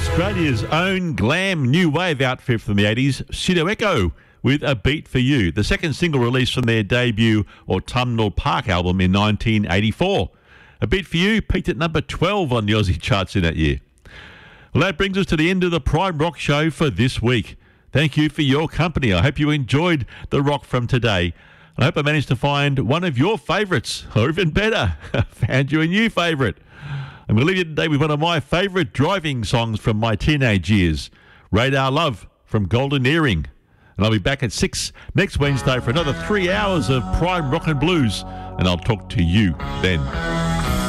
Australia's own glam new wave outfit from the 80s, Pseudo Echo, with A Beat For You, the second single released from their debut Autumnal Park album in 1984. A Beat For You peaked at number 12 on the Aussie charts in that year. Well, that brings us to the end of the Prime Rock Show for this week. Thank you for your company. I hope you enjoyed the rock from today. I hope I managed to find one of your favourites, or even better, found you a new favourite. I'm going to leave you today with one of my favourite driving songs from my teenage years, Radar Love from Golden Earring. And I'll be back at 6 next Wednesday for another 3 hours of Prime Rock and Blues, and I'll talk to you then.